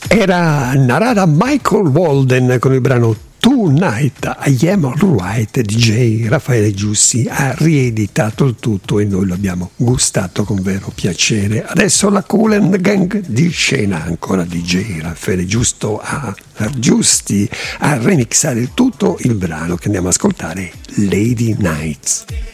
Era Narada Michael Walden con il brano Tonight I Am Alright. DJ Raffaele Giussi ha rieditato il tutto e noi l'abbiamo gustato con vero piacere. Adesso la Kool and Gang di scena, ancora DJ Raffaele Giusti a remixare il tutto, il brano che andiamo a ascoltare, Lady Nights.